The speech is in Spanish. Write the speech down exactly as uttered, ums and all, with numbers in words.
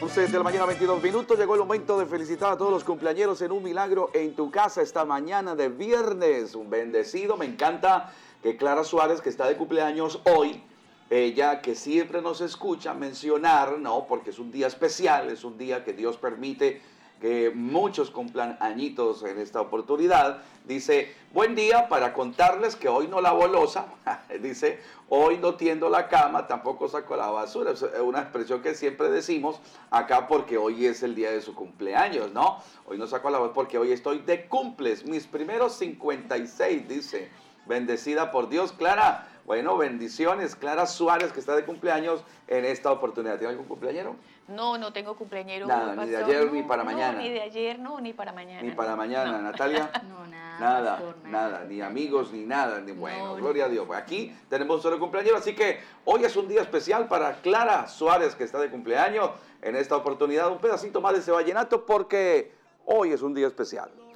once de la mañana, veintidós minutos. Llegó el momento de felicitar a todos los cumpleañeros en un milagro en tu casa esta mañana de viernes. Un bendecido. Me encanta que Clara Suárez, que está de cumpleaños hoy, ella que siempre nos escucha mencionar, ¿no? Porque es un día especial, es un día que Dios permite que muchos cumplan añitos en esta oportunidad. Dice, buen día, para contarles que hoy no lavo loza. Dice, hoy no tiendo la cama, tampoco saco la basura. Es una expresión que siempre decimos acá porque hoy es el día de su cumpleaños, ¿no? Hoy no saco la basura porque hoy estoy de cumples, mis primeros cincuenta y seis, dice. Bendecida por Dios, Clara. Bueno, bendiciones, Clara Suárez, que está de cumpleaños en esta oportunidad. ¿Tiene algún cumpleañero? No, no tengo cumpleañero. Nada, pastor, ni de ayer no, ni para mañana. No, ni de ayer, no, ni para mañana. Ni para mañana, no. Natalia. No, nada. Nada, pastor, nada, nada, ni amigos, ni nada. Ni, bueno, no, gloria no. a Dios. Aquí tenemos un solo cumpleañero, así que hoy es un día especial para Clara Suárez, que está de cumpleaños en esta oportunidad. Un pedacito más de ese vallenato porque hoy es un día especial.